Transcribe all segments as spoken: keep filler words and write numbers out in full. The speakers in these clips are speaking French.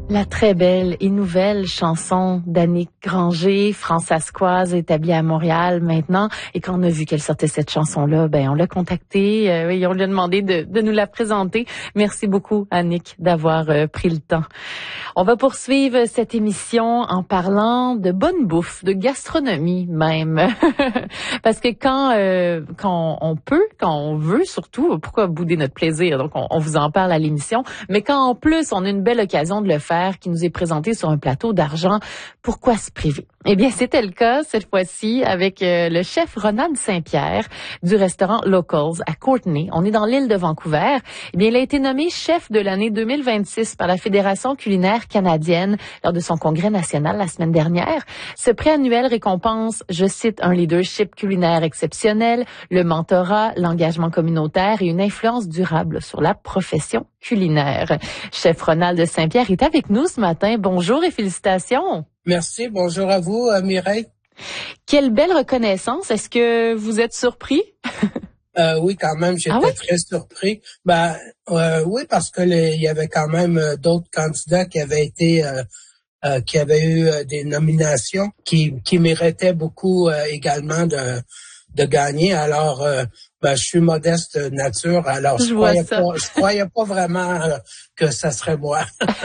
La très belle et nouvelle chanson d'Annick Granger, françaiscoise établie à Montréal maintenant. Et quand on a vu qu'elle sortait cette chanson-là, ben on l'a contactée euh, et on lui a demandé de, de nous la présenter. Merci beaucoup, Annick, d'avoir euh, pris le temps. On va poursuivre cette émission en parlant de bonne bouffe, de gastronomie même. Parce que quand euh, quand on peut, quand on veut surtout, pourquoi bouder notre plaisir? Donc on, on vous en parle à l'émission. Mais quand en plus on a une belle occasion de le faire, qui nous est présenté sur un plateau d'argent, pourquoi se priver? Eh bien, c'était le cas cette fois-ci avec euh, le chef Ronald Saint-Pierre du restaurant Locals à Courtenay. On est dans l'île de Vancouver. Eh bien, il a été nommé chef de l'année deux mille vingt-six par la Fédération culinaire canadienne lors de son congrès national la semaine dernière. Ce prix annuel récompense, je cite, un leadership culinaire exceptionnel, le mentorat, l'engagement communautaire et une influence durable sur la profession culinaire. Chef Ronald Saint-Pierre est avec nous ce matin. Bonjour et félicitations. Merci. Bonjour à vous, euh, Mireille. Quelle belle reconnaissance. Est-ce que vous êtes surpris? euh, oui, quand même, j'étais ah ouais? très surpris. Ben, euh, oui, parce que les, il y avait quand même euh, d'autres candidats qui avaient été, euh, euh, qui avaient eu euh, des nominations, qui, qui méritaient beaucoup euh, également de, de gagner. Alors, euh, ben, je suis modeste de nature, alors je, je croyais pas, je croyais pas vraiment euh, que ça serait moi.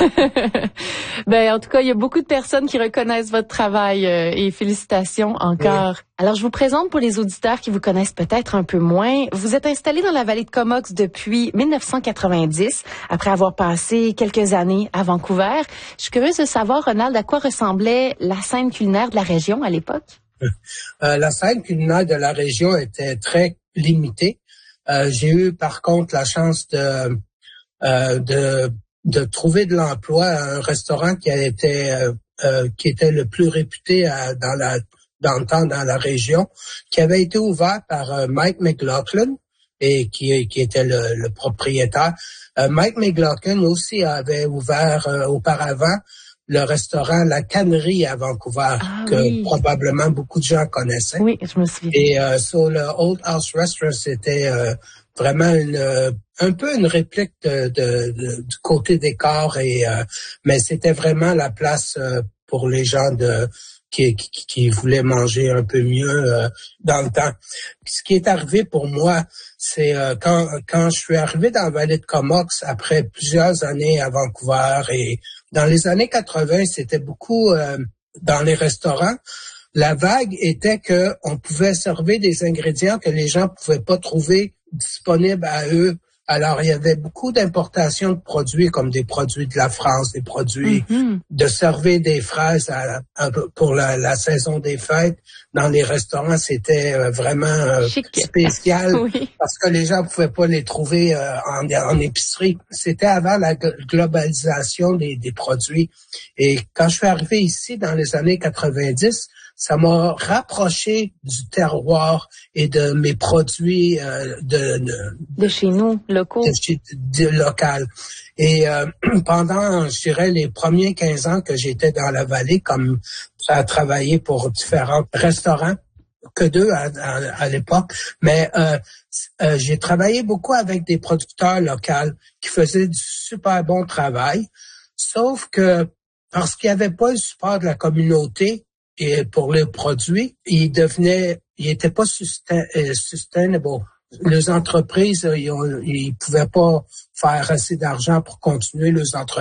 Ben, en tout cas, il y a beaucoup de personnes qui reconnaissent votre travail euh, et félicitations encore. Oui. Alors, je vous présente pour les auditeurs qui vous connaissent peut-être un peu moins. Vous êtes installé dans la vallée de Comox depuis dix-neuf cent quatre-vingt-dix, après avoir passé quelques années à Vancouver. Je suis curieuse de savoir, Ronald, à quoi ressemblait la scène culinaire de la région à l'époque? Euh, la scène culinaire de la région était très limitée. Euh, j'ai eu par contre la chance de euh, de de trouver de l'emploi à un restaurant qui a été euh, euh, qui était le plus réputé à, dans la dans le temps dans la région, qui avait été ouvert par euh, Mike McLaughlin et qui qui était le, le propriétaire. Euh, Mike McLaughlin aussi avait ouvert euh, auparavant le restaurant La Cannerie à Vancouver, ah, que oui. probablement beaucoup de gens connaissaient. Oui, je me souviens. Et euh, sur le Old House Restaurant, c'était euh, vraiment une, euh, un peu une réplique de, de, de, du côté décor, et euh, mais c'était vraiment la place euh, pour les gens de qui, qui, qui voulaient manger un peu mieux euh, dans le temps. Ce qui est arrivé pour moi, c'est euh, quand quand je suis arrivé dans la vallée de Comox après plusieurs années à Vancouver, et dans les années quatre-vingts, c'était beaucoup euh, dans les restaurants. La vague était que on pouvait servir des ingrédients que les gens pouvaient pas trouver disponibles à eux. Alors, il y avait beaucoup d'importations de produits, comme des produits de la France, des produits mm-hmm. de servir des fraises à, à, pour la, la saison des fêtes. Dans les restaurants, c'était euh, vraiment euh, spécial oui. parce que les gens pouvaient pas les trouver euh, en, en épicerie. C'était avant la globalisation des, des produits. Et quand je suis arrivé ici dans les années quatre-vingt-dix, ça m'a rapproché du terroir et de mes produits euh, de, de de chez nous, locaux, de, chez, de local. Et euh, pendant, je dirais, les premiers quinze ans que j'étais dans la vallée, comme à travailler pour différents restaurants, que deux à, à, à l'époque, mais euh, euh, j'ai travaillé beaucoup avec des producteurs locaux qui faisaient du super bon travail, sauf que parce qu'il n'y avait pas le support de la communauté, et pour les produits, ils devenaient, ils étaient pas sustain, euh, sustainable. Les entreprises, ils, ont, ils pouvaient pas faire assez d'argent pour continuer leurs entreprises.